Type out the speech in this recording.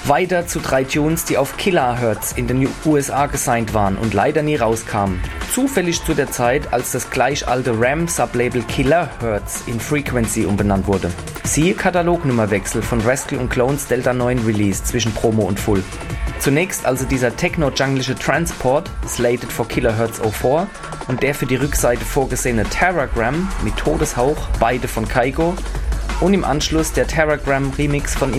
Weiter zu 3 Tunes, die auf Kilohertz in den USA gesigned waren und leider nie rauskamen. Zufällig zu der Zeit, als das gleich alte Ram-Sublabel Kilohertz in Frequency umbenannt wurde. Siehe Katalognummerwechsel von Rascal & Clones Delta 9 Release zwischen Promo und Full. Zunächst also dieser techno-junglische Transport, slated for Kilohertz 04, und der für die Rückseite vorgesehene Terragram mit Todeshauch, beide von Kygo, und im Anschluss der Terragram Remix von